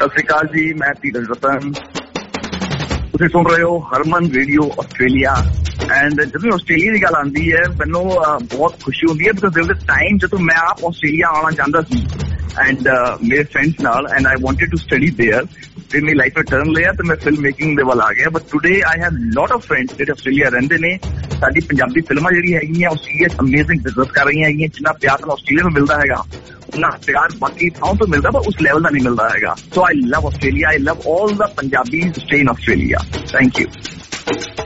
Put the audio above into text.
ਸਤਿ ਸ਼੍ਰੀ ਅਕਾਲ ਜੀ, ਮੈਂ ਧੀਰਜ ਰਤਨ। ਤੁਸੀਂ ਸੁਣ ਰਹੇ ਹੋ ਹਰਮਨ ਰੇਡੀਓ ਆਸਟ੍ਰੇਲੀਆ। ਐਂਡ ਜਦੋਂ ਆਸਟ੍ਰੇਲੀਆ ਦੀ ਗੱਲ ਆਉਂਦੀ ਹੈ ਮੈਨੂੰ ਬਹੁਤ ਖੁਸ਼ੀ ਹੁੰਦੀ ਹੈ ਬਿਕਾਜ਼ ਦੇयर ਵਾਸ ਅ ਟਾਈਮ ਜਦੋਂ ਮੈਂ ਆਪ ਆਸਟ੍ਰੇਲੀਆ ਆਉਣਾ ਚਾਹੁੰਦਾ ਸੀ ਐਂਡ ਮੇਰੇ ਫਰੈਂਡਸ ਨਾਲ and I wanted to study there. ਤੇ ਮੇਰੀ ਲਾਈਫ ਵਿੱਚ ਟਰਨ ਲਿਆ ਤੇ ਮੈਂ ਫਿਲਮ ਮੇਕਿੰਗ ਦੇ ਵੱਲ ਆ ਗਿਆ। But today I have lot of friends ਜਿਹੜੇ ਆਸਟ੍ਰੇਲੀਆ ਰਹਿੰਦੇ ਨੇ। ਸਾਡੀ ਪੰਜਾਬੀ ਫਿਲਮਾਂ ਜਿਹੜੀ ਹੈਗੀਆਂ ਆਸਟ੍ਰੇਲੀਆ ਅਮੇਜ਼ਿੰਗ ਬਿਜ਼ਨਸ ਕਰ ਰਹੀਆਂ ਹੈਗੀਆਂ। ਜਿੰਨਾ ਪਿਆਰ ਨਾਲ ਆਸਟ੍ਰੇਲੀਆ ਨੂੰ ਮਿਲਦਾ ਹੈਗਾ ਉਨਾ ਪਿਆਰ ਬਾਕੀ ਥਾਂ ਤੋਂ ਮਿਲਦਾ ਪਰ ਉਸ ਲੈਵਲ ਦਾ ਨਹੀਂ ਮਿਲਦਾ ਹੈਗਾ। ਸੋ ਆਈ ਲਵ Australia, I love all the Punjabis stay in Australia. Thank you.